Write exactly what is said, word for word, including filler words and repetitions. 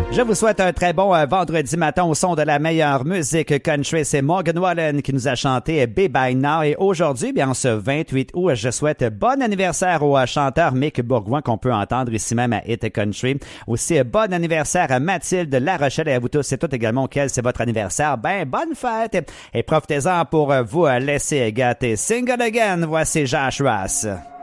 Je vous souhaite un très bon euh, vendredi matin au son de la meilleure musique country. C'est Morgan Wallen qui nous a chanté Be By Now. Et aujourd'hui, bien, ce vingt-huit août, je souhaite bon anniversaire au euh, chanteur Mick Bourgoin qu'on peut entendre ici même à Hit Country. Aussi, euh, bon anniversaire à Mathilde La Rochelle et à vous tous et toutes également auquel c'est votre anniversaire. Ben, bonne fête! Et, et profitez-en pour euh, vous euh, laisser gâter. Single Again, voici Josh Ross.